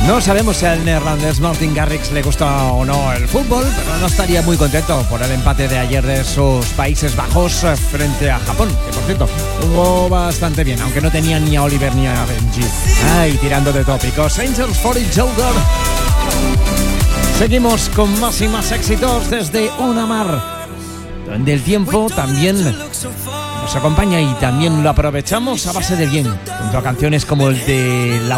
No sabemos si al neerlandés Martin Garrix le gusta o no el fútbol, pero no estaría muy contento por el empate de ayer de sus Países Bajos frente a Japón, que por cierto jugó bastante bien, aunque no tenía ni a Oliver ni a Benji. Ay, tirando de tópicos. Angels for Each Other. Seguimos con más y más éxitos desde Una Mar, donde el tiempo también nos acompaña y también lo aprovechamos a base de bien, junto a canciones como el de La